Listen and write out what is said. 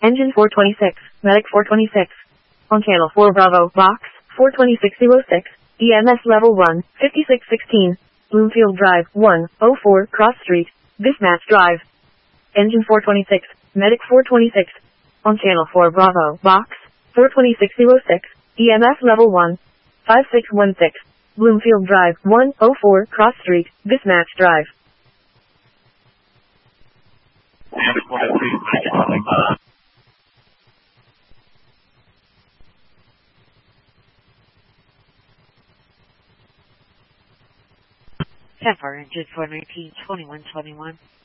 Engine 426, Medic 426. On channel 4 Bravo, box 42606, EMS level 1, 5616. Bloomfield Drive, 104 Cross Street, Dispatch Drive. Engine 426, Medic 426. On channel 4 Bravo, box 42606, EMS level 1, 5616. Bloomfield Drive, 104 Cross Street, Dispatch Drive. Sapphire Engine 419 2121.